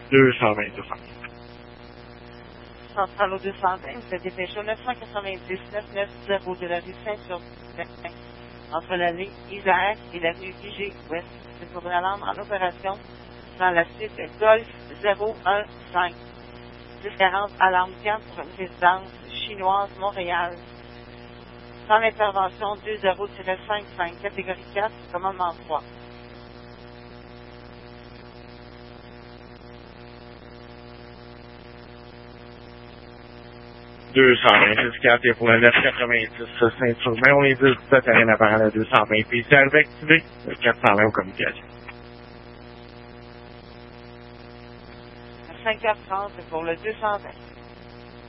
220 220. Centrale au 220, c'est dépêché au 999-990 de la rue Saint-Urbain, entre la ligne Isaac et l'avenue IG Ouest. C'est pour une alarme en opération dans la suite Golf 015. 1040 alarme 4 pour une résidence chinoise Montréal. Sans l'intervention 20-55, catégorie 4, commandement 3. et pour le 990 Saint-Urbain, on est 17 à rien apparent à 220, puis c'est arrivé activé, le 420 aux communications. À 5h30 pour le 220.